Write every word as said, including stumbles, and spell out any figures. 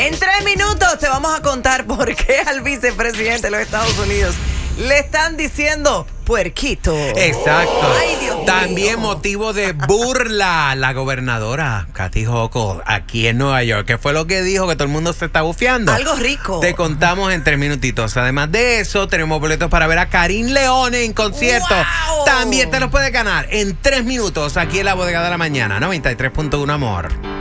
En tres minutos te vamos a contar por qué al vicepresidente de los Estados Unidos le están diciendo puerquito. Exacto. Ay, Dios También mío. motivo de burla la gobernadora Kathy Hochul aquí en Nueva York. ¿Qué fue lo que dijo? Que todo el mundo se está bufiando. Algo rico. Te contamos en tres minutitos. Además de eso, tenemos boletos para ver a Karim León en concierto. ¡Wow! También te los puedes ganar en tres minutos aquí en la Bodega de la Mañana. noventa y tres punto uno Amor.